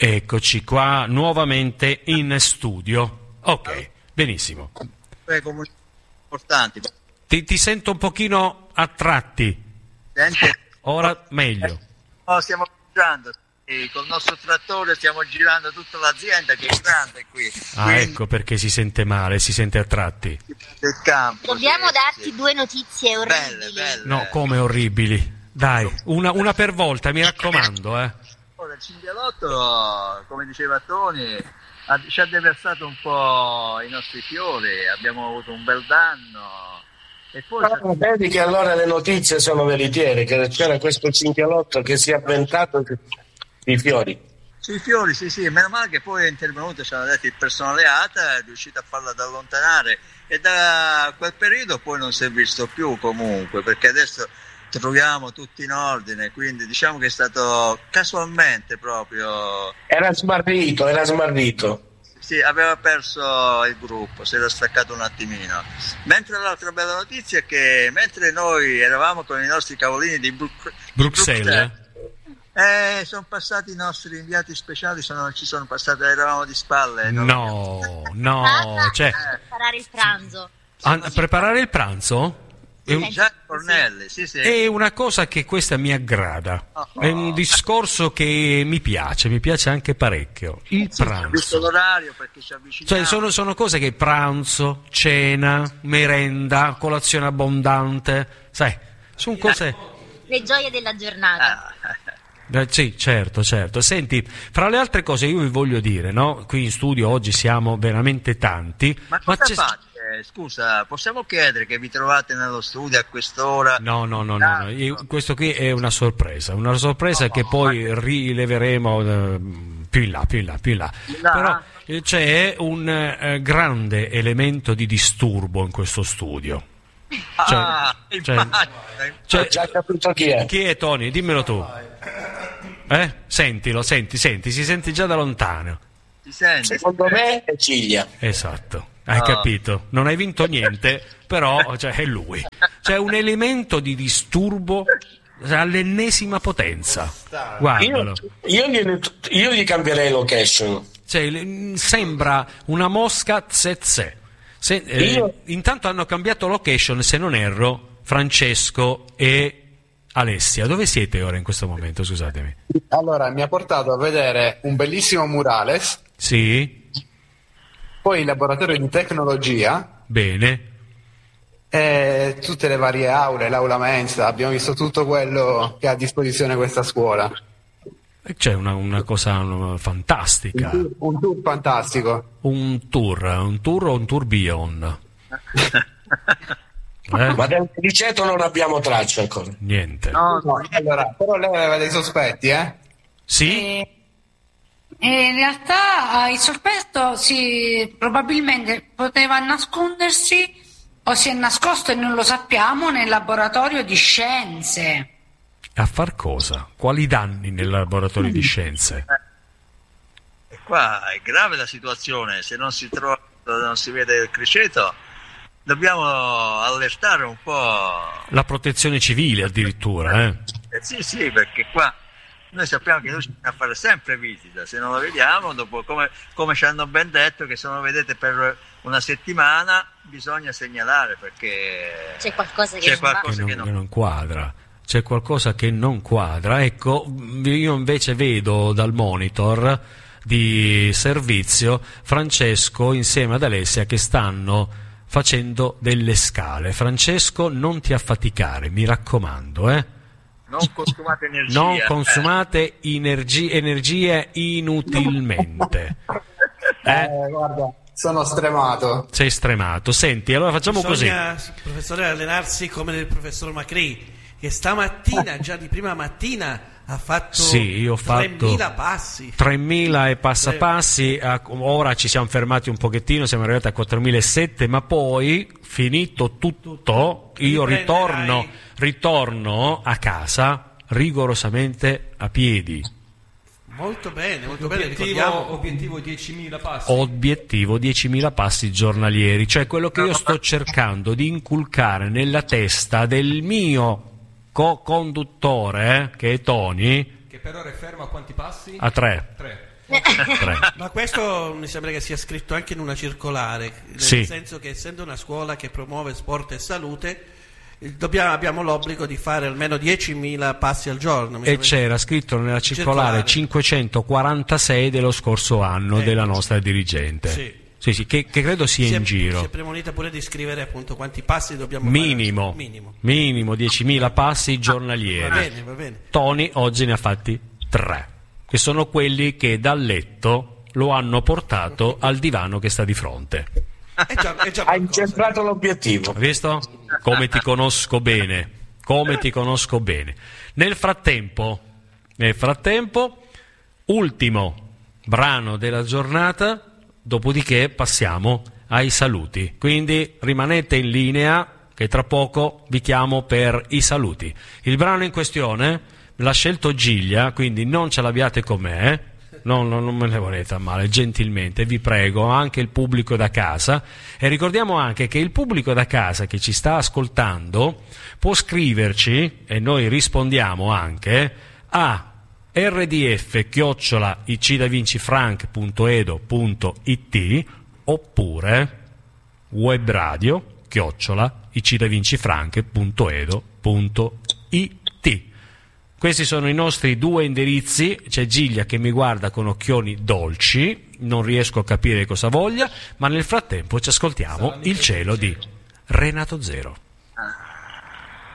Eccoci qua nuovamente in studio. Ok, benissimo. Importanti. Ti sento un pochino a tratti. Senti? Ora meglio. No, stiamo girando. Col nostro trattore stiamo girando tutta l'azienda che è grande qui. Quindi, ecco perché si sente male, si sente a tratti. Del campo, dobbiamo darti due notizie orribili. Belle. No, come orribili. Dai, una per volta, mi raccomando, Il cinghialotto, come diceva Tony, ci ha deversato un po' i nostri fiori, abbiamo avuto un bel danno. E poi vedi che allora le notizie sono veritiere, che c'era questo cinghialotto che si è avventato i fiori. Sì, i fiori, sì, meno male che poi è intervenuto, ci hanno detto il personale ATA, è riuscito a farla allontanare e da quel periodo poi non si è visto più comunque, perché adesso troviamo tutti in ordine, quindi diciamo che è stato casualmente proprio... Era smarrito. Sì, aveva perso il gruppo, si era staccato un attimino. Mentre l'altra bella notizia è che mentre noi eravamo con i nostri cavolini di Bruxelles, sono passati i nostri inviati speciali, ci sono passati, eravamo di spalle. No, cioè... Preparare il pranzo. Preparare il pranzo? Già Cornelli, sì. È una cosa che questa mi aggrada, è un discorso che mi piace anche parecchio. Il pranzo. Visto l'orario perché ci avviciniamo. Cioè sono cose che pranzo, cena, merenda, colazione abbondante, sai, sono cose... Le gioie della giornata. Sì, certo. Senti, fra le altre cose io vi voglio dire, no? Qui in studio oggi siamo veramente tanti. Ma cosa fate? Scusa, possiamo chiedere che vi trovate nello studio a quest'ora? No. Questo qui è una sorpresa che poi rileveremo più in là. Però c'è un grande elemento di disturbo in questo studio. Già capito chi è. Chi è, Tony? Dimmelo tu. Sentilo, senti, si sente già da lontano. Ti senti? Secondo me è Ciglia. Esatto. Hai capito? Non hai vinto niente, però è lui. C'è un elemento di disturbo all'ennesima potenza. Guardalo. Io gli cambierei location. Sembra una mosca tsetse. Intanto hanno cambiato location, se non erro, Francesco e Alessia. Dove siete ora in questo momento? Scusatemi. Allora, mi ha portato a vedere un bellissimo murales. Sì. Poi il laboratorio di tecnologia. Bene. E tutte le varie aule, l'aula mensa, abbiamo visto tutto quello che ha a disposizione questa scuola. C'è una cosa fantastica. Un tour fantastico. Un tour o un tourbillon? Ma del liceto non abbiamo traccia ancora. Niente. No, allora, però lei aveva dei sospetti, Sì? In realtà il sospetto probabilmente poteva nascondersi o si è nascosto e non lo sappiamo nel laboratorio di scienze. A far cosa? Quali danni nel laboratorio di scienze? E qua è grave la situazione, se non si trova, non si vede il criceto, dobbiamo allertare un po'. La protezione civile addirittura, Sì, perché qua noi sappiamo che noi bisogna fare sempre visita, se non la vediamo, dopo come ci hanno ben detto che se non lo vedete per una settimana bisogna segnalare perché c'è qualcosa che non quadra. C'è qualcosa che non quadra. Ecco, io invece vedo dal monitor di servizio Francesco insieme ad Alessia che stanno facendo delle scale. Francesco, non ti affaticare, mi raccomando, Non consumate energia. Non consumate energie inutilmente. Guarda, sono stremato. Sei stremato. Senti, allora facciamo così. Professore, allenarsi come il professor Macri, che stamattina, già di prima mattina, ha fatto 3.000 passi. 3.000 e passi. Ora ci siamo fermati un pochettino, siamo arrivati a 4.700, ma poi, finito tutto, io ritorno a casa rigorosamente a piedi. Molto bene. Obiettivo 10.000 passi. Obiettivo 10.000 passi giornalieri, cioè quello che io sto cercando di inculcare nella testa del mio co-conduttore, che è Tony. Che per ora è fermo a quanti passi? A 3. Ma questo mi sembra che sia scritto anche in una circolare, nel senso che essendo una scuola che promuove sport e salute abbiamo l'obbligo di fare almeno 10.000 passi al giorno. E c'era scritto nella circolare 546 dello scorso anno della nostra dirigente. Sì, che credo sia in giro. Si è premonita pure di scrivere appunto quanti passi dobbiamo fare. Minimo 10.000 passi giornalieri. Va bene. Tony oggi ne ha fatti 3, che sono quelli che dal letto lo hanno portato al divano che sta di fronte. Ha incentrato l'obiettivo. Hai visto? Come ti conosco bene. Nel frattempo, ultimo brano della giornata. Dopodiché passiamo ai saluti, quindi rimanete in linea che tra poco vi chiamo per i saluti. Il brano in questione l'ha scelto Giglia, quindi non ce l'abbiate con me, non me ne volete a male, gentilmente, vi prego, anche il pubblico da casa. E ricordiamo anche che il pubblico da casa che ci sta ascoltando può scriverci, e noi rispondiamo anche, a rdf@icidavincifranc.edo.it oppure webradio@icidavincifranc.edo.it. Questi sono i nostri 2 indirizzi. C'è Giglia che mi guarda con occhioni dolci, non riesco a capire cosa voglia, ma nel frattempo ci ascoltiamo Il cielo di Renato Zero.